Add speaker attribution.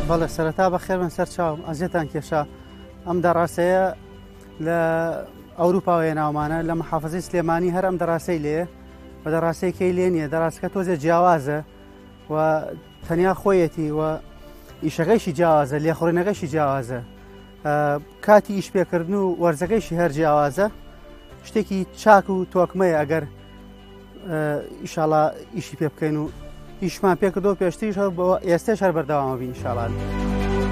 Speaker 1: بەڵێ سەرەتا بەخێر بن سەر چاوم ئەزیێتان کێشا ئەم دەڕاستەیە لە ئەوروپاوەیە ناومانە لە محافزەی سلێمانی هەر ئەم دەڕاستەی لێ بە دەڕاستەیەکەی لێ نییە دەڕاستەکە تۆزێ جیاوازە و تەنیا خۆیەتی و ئیشەکەیشی جیاوازە لێخوڕینەکەیشی جیاوازە کاتی ئیش پێکردن و وەرزەکەیشی هەر جیاوازە شتێکی چاک و تۆکمەیە ئەگەر ئیشاڵا ئیشی پێ بکەین و ئیشمان پێکردەوە پێشتریش ئێستاش هەر بەردەوامە بین ئینشاڵا.